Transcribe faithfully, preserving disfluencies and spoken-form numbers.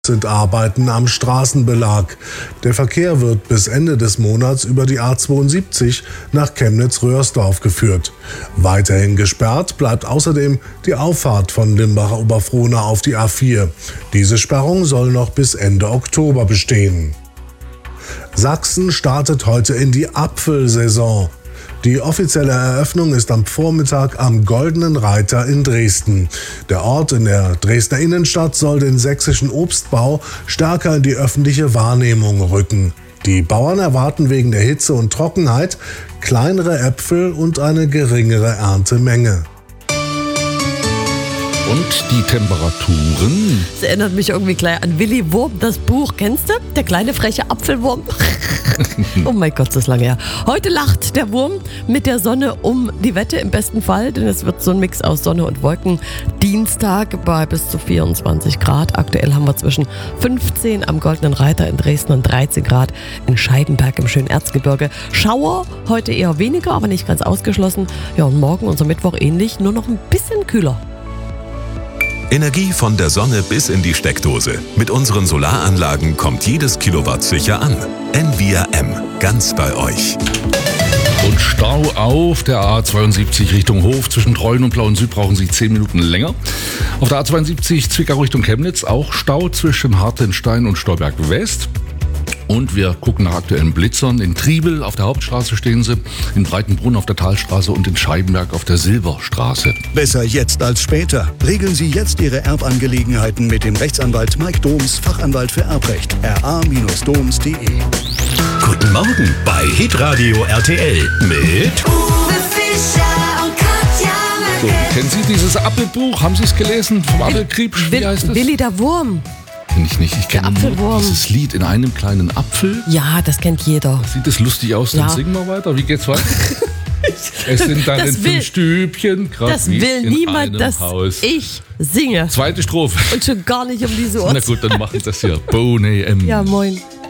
sind Arbeiten am Straßenbelag. Der Verkehr wird bis Ende des Monats über die A zweiundsiebzig nach Chemnitz-Röhrsdorf geführt. Weiterhin gesperrt bleibt außerdem die Auffahrt von Limbach-Oberfrohna auf die A vier. Diese Sperrung soll noch bis Ende Oktober bestehen. Sachsen startet heute in die Apfelsaison. Die offizielle Eröffnung ist am Vormittag am Goldenen Reiter in Dresden. Der Ort in der Dresdner Innenstadt soll den sächsischen Obstbau stärker in die öffentliche Wahrnehmung rücken. Die Bauern erwarten wegen der Hitze und Trockenheit kleinere Äpfel und eine geringere Erntemenge. Und die Temperaturen? Das erinnert mich irgendwie gleich an Willi Wurm, das Buch. Kennst du? Der kleine freche Apfelwurm. Oh mein Gott, das ist lange her. Heute lacht der Wurm mit der Sonne um die Wette im besten Fall, denn es wird so ein Mix aus Sonne und Wolken. Dienstag bei bis zu vierundzwanzig Grad. Aktuell haben wir zwischen fünfzehn am Goldenen Reiter in Dresden und dreizehn Grad in Scheibenberg im schönen Erzgebirge. Schauer heute eher weniger, aber nicht ganz ausgeschlossen. Ja, und morgen, unser Mittwoch, ähnlich, nur noch ein bisschen kühler. Energie von der Sonne bis in die Steckdose. Mit unseren Solaranlagen kommt jedes Kilowatt sicher an. Envia M, ganz bei euch. Und Stau auf der A zweiundsiebzig Richtung Hof. Zwischen Treuen und Blauen Süd brauchen Sie zehn Minuten länger. Auf der A zweiundsiebzig Zwickau Richtung Chemnitz auch Stau zwischen Hartenstein und Stolberg West. Und wir gucken nach aktuellen Blitzern. In Triebel auf der Hauptstraße stehen sie, in Breitenbrunn auf der Talstraße und in Scheibenberg auf der Silberstraße. Besser jetzt als später. Regeln Sie jetzt Ihre Erbangelegenheiten mit dem Rechtsanwalt Mike Doms, Fachanwalt für Erbrecht. r a Bindestrich doms punkt d e. Guten Morgen bei Hitradio R T L mit Uwe Fischer und Katja So, kennen Sie dieses Apfelbuch? Haben Sie es gelesen? Vom Apfelkriebsch? Wie heißt es? Willi der Wurm. Kenn ich nicht. Ich kenne nur Apfelwurm. dieses Lied in einem kleinen Apfel. Ja, das kennt jeder. Sieht das lustig aus? Dann Ja. singen wir weiter. Wie geht's weiter? Es sind dann Das in will- fünf Stübchen, grad Das wie will in niemand, einem dass Haus. ich singe. Zweite Strophe. Und schon gar nicht um diese Na Uhrzeit. gut, dann machen wir das hier. Boney M. Ja, moin.